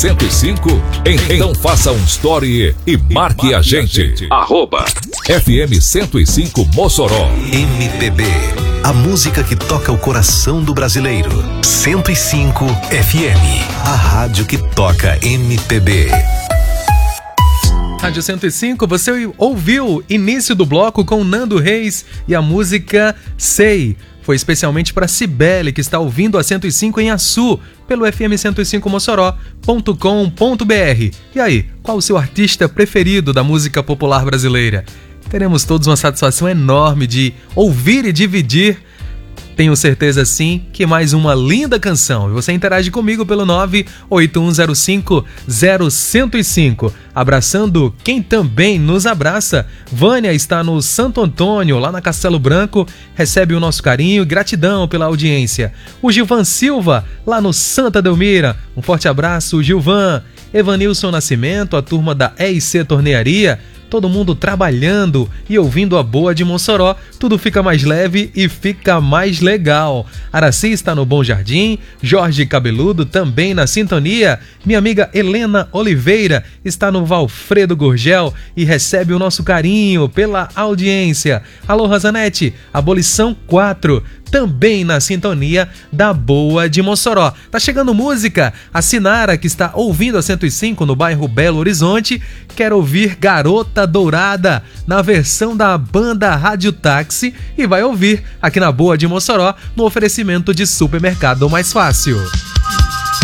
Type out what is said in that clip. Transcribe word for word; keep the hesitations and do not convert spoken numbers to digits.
cento e cinco? Então faça um story e marque a gente. Arroba F M cento e cinco Mossoró. M P B, a música que toca o coração do brasileiro. cento e cinco F M, a rádio que toca M P B. Rádio cento e cinco, você ouviu início do bloco com Nando Reis e a música Sei. Foi especialmente para Cibele, que está ouvindo a cento e cinco em Açu, pelo f m cento e cinco mossoró ponto com ponto b r. E aí, qual o seu artista preferido da música popular brasileira? Teremos todos uma satisfação enorme de ouvir e dividir. Tenho certeza, sim, que mais uma linda canção. E você interage comigo pelo nove oito um zero cinco zero um zero cinco. Abraçando quem também nos abraça. Vânia está no Santo Antônio, lá na Castelo Branco. Recebe o nosso carinho e gratidão pela audiência. O Gilvan Silva, lá no Santa Delmira. Um forte abraço, Gilvan. Evanilson Nascimento, a turma da E I C Tornearia. Todo mundo trabalhando e ouvindo a boa de Mossoró, tudo fica mais leve e fica mais legal. Araci está no Bom Jardim, Jorge Cabeludo também na sintonia. Minha amiga Helena Oliveira está no Valfredo Gurgel e recebe o nosso carinho pela audiência. Alô, Rosanete, Abolição quatro, também na sintonia da boa de Mossoró. Tá chegando música, a Sinara, que está ouvindo a cento e cinco no bairro Belo Horizonte, quer ouvir Garota Dourada na versão da banda Rádio Táxi e vai ouvir aqui na boa de Mossoró no oferecimento de Supermercado Mais Fácil.